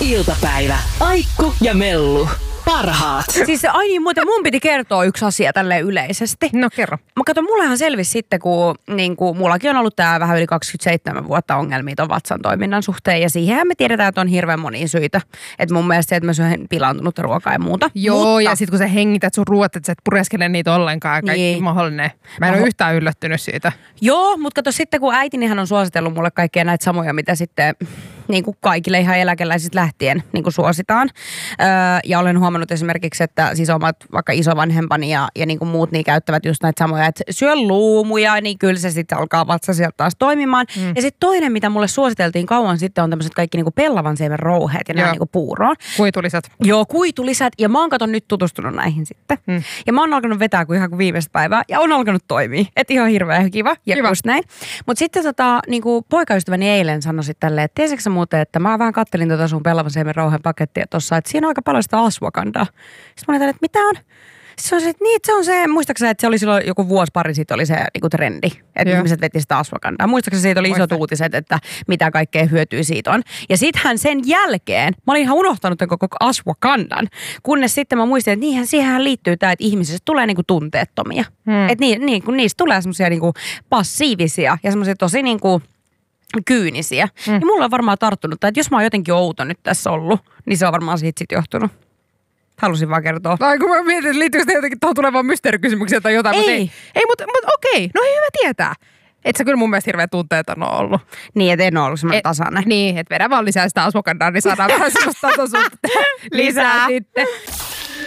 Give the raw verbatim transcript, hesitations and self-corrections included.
iltapäivä. Aikku ja Mellu. Parhaat. Siis ai niin, muuten mun piti kertoa yksi asia tälleen yleisesti. No kerro. Mä katson, mullehan selvisi sitten, kun niin kuin, mullakin on ollut tää vähän yli kaksikymmentäseitsemän vuotta ongelmia ton vatsan toiminnan suhteen. Ja siihenhän me tiedetään, että on hirveän monia syitä. Että mun mielestä se, että mä syön pilaantunutta ruokaa ja muuta. Joo, Mutta, ja sit kun sä hengität sun ruoat, että sä et pureskele niitä ollenkaan ja kaikki Niin. mahdollinen. Mä en Maho- ole yhtään yllättynyt siitä. Joo, mutta kato sitten, kun äitinihän on suositellut mulle kaikkea näitä samoja, mitä sitten niin kuin kaikille ihan eläkeläisistä lähtien niin kuin suositaan. Öö, ja olen huomannut esimerkiksi, että siis omat vaikka isovanhempani ja, ja niin kuin muut niin käyttävät just näitä samoja, että syö luumuja, niin kyllä se sitten alkaa vatsa sieltä taas toimimaan. Mm. Ja sitten toinen, mitä mulle suositeltiin kauan sitten, on tämmöiset kaikki niin kuin pellavan siemen rouheet ja nämä niin kuin puuroon. Kuitulisät. Joo, kuitulisät. Ja mä oon katon nyt tutustunut näihin sitten. Mm. Ja mä oon alkanut vetää kuin ihan kuin viimeistä päivää. Ja on alkanut toimia. Että ihan hirveän kiva. Ja kiva. Just näin. Mutta sitten tota, niin kuin poikaystäväni eilen sanoi sitten tälleen, että tiesitkö sä muuten, että mä vähän kattelin tota sun pellavan siemen rouheen pakettia tuossa, että siinä on aika paljon sitä ashwagandaa. Sitten mä olin, että mitä on? Se on se, että niin, että se on se, muistaakseni, että se oli silloin joku vuosi pari sitten oli se niinku trendi, että Joo. ihmiset veti sitä ashwagandaa. Muistaakseni siitä oli isot Muistan. uutiset, että mitä kaikkea hyötyä siitä on. Ja sittenhän sen jälkeen, mä olin ihan unohtanut tämän koko ashwagandan, kunnes sitten mä muistin, että niinhän siihen liittyy tämä, että ihmisistä tulee niinku tunteettomia. Hmm. Että niin, niin, kun niistä tulee semmoisia niinku passiivisia ja semmoisia tosi niinku kyynisiä. Mm. Ja mulla on varmaan tarttunut, että jos mä oon jotenkin outo nyt tässä ollut, niin se on varmaan siitä sitten johtunut. Halusin vaan kertoa. Ai kun mä mietin, että liittyykö se jotenkin tuohon tulevaan mysteerikysymykseen tai jotain. Ei. Mutta ei, ei mutta mut, okei. No hyvä tietää. Et sä kyllä mun mielestä hirveä tunteeton on ollut. Niin, et en ole ollut semmoinen tasainen. Niin, että vedä vaan lisää sitä ashwagandaa, niin saadaan vähän semmoista tasoisuutta lisää sitten.